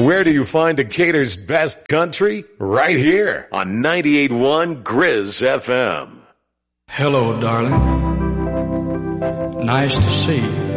Where do you find Decatur's best country? Right here on 98.1 Grizz FM. Hello, darling. Nice to see you.